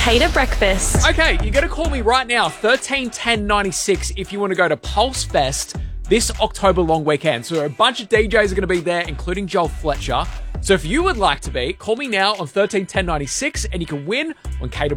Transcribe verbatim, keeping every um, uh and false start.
Cater Breakfast. Okay, you're going to call me right now, thirteen ten ninety-six, if you want to go to Pulse Fest this October long weekend. So a bunch of D Js are going to be there, including Joel Fletcher. So if you would like to be, call me now on thirteen ten ninety-six and you can win on Cater